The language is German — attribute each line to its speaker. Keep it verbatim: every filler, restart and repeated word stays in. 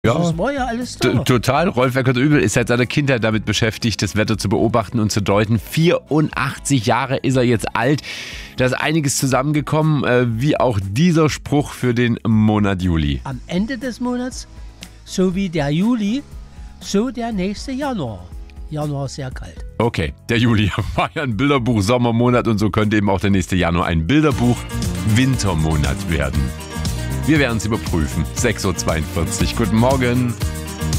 Speaker 1: Ja,
Speaker 2: Das war ja alles da.
Speaker 1: t- total. Rolf Eckert-Übel ist seit seiner Kindheit damit beschäftigt, das Wetter zu beobachten und zu deuten. vierundachtzig Jahre ist er jetzt alt. Da ist einiges zusammengekommen, äh, wie auch dieser Spruch für den Monat Juli.
Speaker 2: Am Ende des Monats, so wie der Juli, so der nächste Januar. Januar ist sehr kalt.
Speaker 1: Okay, der Juli war ja ein Bilderbuch Sommermonat und so könnte eben auch der nächste Januar ein Bilderbuch Wintermonat werden. Wir werden es überprüfen. sechs Uhr zweiundvierzig. Guten Morgen.